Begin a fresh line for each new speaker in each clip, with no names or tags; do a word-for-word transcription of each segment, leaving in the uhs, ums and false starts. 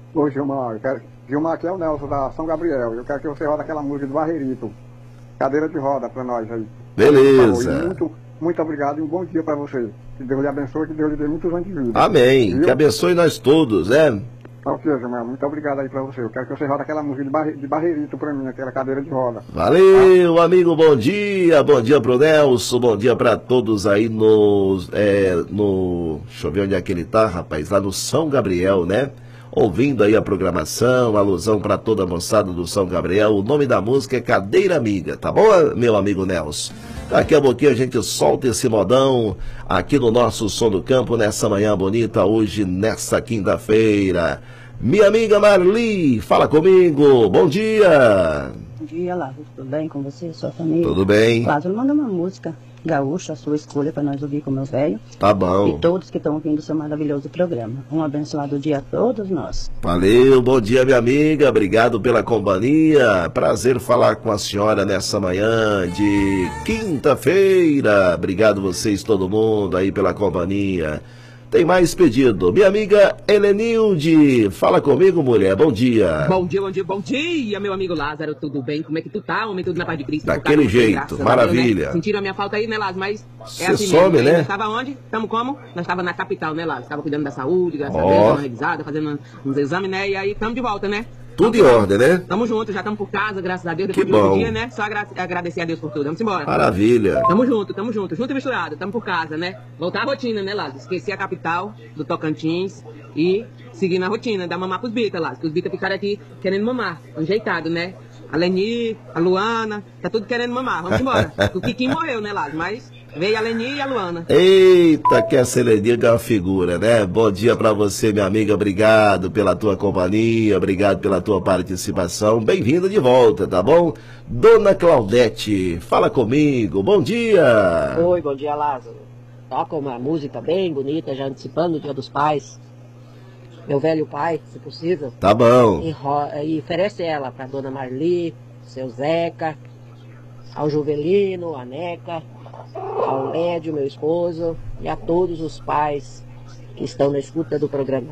Ô Gilmar, eu quero... Gilmar, aqui é o Nelson da São Gabriel. Eu quero que você roda aquela música do Barreirito. Cadeira de roda pra nós aí.
Beleza.
Muito, muito obrigado e um bom dia pra você. Que Deus lhe abençoe, que Deus lhe dê muitos anos de vida.
Amém.
Viu?
Que abençoe nós todos, né?
Ok, Gilmar, muito obrigado aí pra você. Eu quero que você roda aquela música de, barre... de Barreirito pra mim, aquela cadeira de roda.
Valeu, amigo, bom dia. Bom dia pro Nelson, bom dia pra todos aí no, é, no... Deixa eu ver onde é que ele tá, rapaz. Lá no São Gabriel, né? Ouvindo aí a programação, alusão para toda a moçada do São Gabriel. O nome da música é Cadeira Amiga, tá bom, meu amigo Nelson? Daqui a pouquinho a gente solta esse modão aqui no nosso Som do Campo, nessa manhã bonita, hoje, nessa quinta-feira. Minha amiga Marli, fala comigo, bom dia!
Bom dia, Lázaro, tudo bem com você, sua família?
Tudo bem.
Lázaro, manda uma música gaúcha, a sua escolha, para nós ouvir com meus velhos.
Tá bom.
E todos que estão ouvindo o seu maravilhoso programa. Um abençoado dia a todos nós.
Valeu, bom dia, minha amiga, obrigado pela companhia. Prazer falar com a senhora nessa manhã de quinta-feira. Obrigado vocês, todo mundo aí pela companhia. Tem mais pedido. Minha amiga Helenilde, fala comigo, mulher. Bom dia.
Bom dia, bom dia, bom dia, meu amigo Lázaro. Tudo bem? Como é que tu tá? Homem, tudo na paz de Cristo.
Daquele jeito, maravilha.
Deus, né? Sentiram a minha falta aí, né, Lázaro? Mas
Você
é assim
some,
mesmo,
né?
Nós estava onde? Estamos como? Nós estava na capital, né, Lázaro? Estava cuidando da saúde, graças a
Ó.
Deus, dando uma revisada, fazendo uns exames, né? E aí estamos de volta, né?
Tudo em ordem, né?
Tamo junto, já estamos por casa, graças a Deus.
Que
Depois de outro
bom.
dia, né? Só agra agradecer a Deus por tudo. Vamos embora.
Maravilha.
Tamo junto, tamo junto, junto e misturado, tamo por casa, né? Voltar à rotina, né, Lázaro? Esquecer a capital do Tocantins e seguir na rotina, dar mamar pros bitas, Lázaro. Que os bitas ficaram aqui querendo mamar, ajeitado, né? A Leni, a Luana, tá tudo querendo mamar, vamos embora. O Kikinho morreu, né, Lázaro? Mas veio a Leni e a Luana.
Eita, que essa Helenilde é uma figura, né? Bom dia pra você, minha amiga. Obrigado pela tua companhia, obrigado pela tua participação. Bem-vinda de volta, tá bom? Dona Claudete, fala comigo. Bom dia.
Oi, bom dia, Lázaro. Toca uma música bem bonita, já antecipando o Dia dos Pais. Meu velho pai, se possível.
Tá bom.
E, e oferece ela para Dona Marli, seu Zeca, ao Juvelino, a Neca, ao Lédio, meu esposo, e a todos os pais que estão na escuta do programa.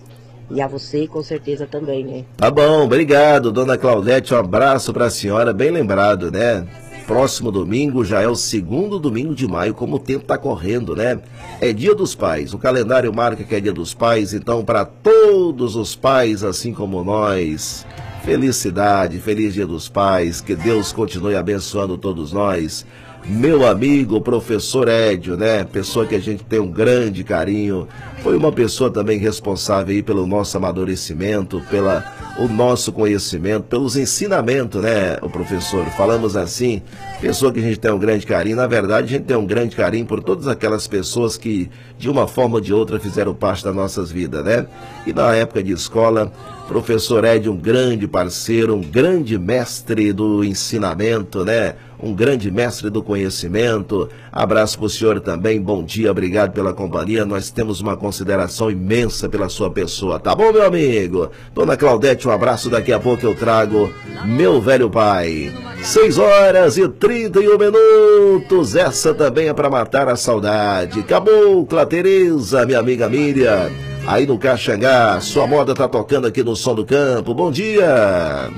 E a você, com certeza, também, né?
Tá bom, obrigado, Dona Claudete. Um abraço pra senhora, bem lembrado, né? Próximo domingo já é o segundo domingo de maio, como o tempo tá correndo, né? É Dia dos Pais, o calendário marca que é Dia dos Pais, então para todos os pais, assim como nós, felicidade, feliz Dia dos Pais, que Deus continue abençoando todos nós. Meu amigo, professor Édio, né? Pessoa que a gente tem um grande carinho, foi uma pessoa também responsável aí pelo nosso amadurecimento, pela o nosso conhecimento, pelos ensinamentos, né, o professor? Falamos assim, pessoa que a gente tem um grande carinho. Na verdade, a gente tem um grande carinho por todas aquelas pessoas que, de uma forma ou de outra, fizeram parte das nossas vidas, né? E na época de escola, professor Édio, um grande parceiro, um grande mestre do ensinamento, né? Um grande mestre do conhecimento. Abraço pro senhor também, bom dia, obrigado pela companhia. Nós temos uma consideração imensa pela sua pessoa, tá bom, meu amigo? Dona Claudete, um abraço, daqui a pouco eu trago Meu Velho Pai. seis horas e trinta e um minutos, essa também é para matar a saudade. Cabocla Tereza, minha amiga Miriam, aí no Caxangá, sua moda tá tocando aqui no Som do Campo, bom dia.